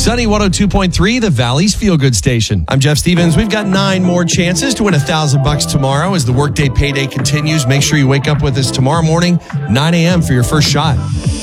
Sunny 102.3, the Valley's Feel Good Station. I'm Jeff Stevens. We've got 9 more chances to win $1,000 tomorrow as the workday payday continues. Make sure you wake up with us tomorrow morning, 9 a.m. for your first shot.